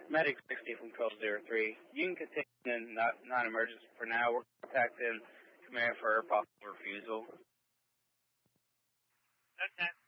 Medic 60 from 1203. You can continue in non-emergency for now. We're contacting command for possible refusal. Okay.